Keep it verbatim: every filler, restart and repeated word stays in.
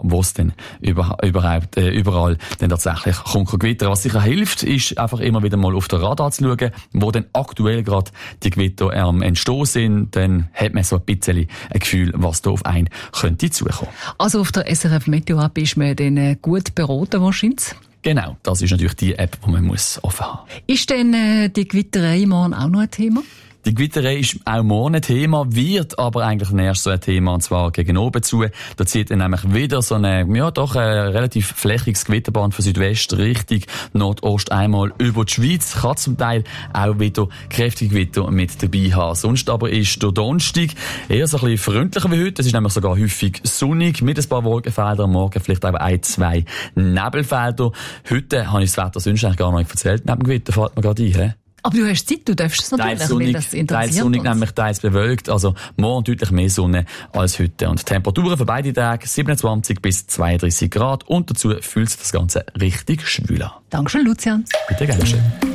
wo es denn über, überhaupt, äh, überall denn tatsächlich kommt Gewitter. Was sicher hilft, ist einfach immer wieder mal auf den Radar zu schauen, wo denn aktuell gerade die Gewitter am Entstehen sind. Dann hat man so ein bisschen ein Gefühl, was da auf einen könnte zukommen. Also auf der S R F Meteo App ist man dann gut beraten wahrscheinlich? Genau, das ist natürlich die App, die man muss offen haben muss. Ist denn äh, die Gewitterei morgen auch noch ein Thema? Die Gewitterei ist auch morgen ein Thema, wird aber eigentlich erst so ein Thema, und zwar gegen oben zu. Da zieht dann nämlich wieder so eine, ja doch, ein relativ flächiges Gewitterband von Südwest Richtung Nordost einmal über die Schweiz. Kann zum Teil auch wieder kräftige Gewitter mit dabei haben. Sonst aber ist der Donnerstag eher so ein bisschen freundlicher wie heute. Es ist nämlich sogar häufig sonnig, mit ein paar Wolkenfeldern. Am Morgen vielleicht auch ein, zwei Nebelfelder. Heute habe ich das Wetter sonst eigentlich gar noch nicht erzählt. Neben dem Gewitter fällt mir gerade ein, he? Aber du hast Zeit, du darfst es natürlich, teils sonnig, weil das interessiert teils sonnig, uns. nämlich teils bewölkt. Also morgen deutlich mehr Sonne als heute. Und die Temperaturen für beide Tage siebenundzwanzig bis zweiunddreißig Grad. Und dazu fühlt sich das Ganze richtig schwül an. Dankeschön, Lucian. Bitte gerne schön.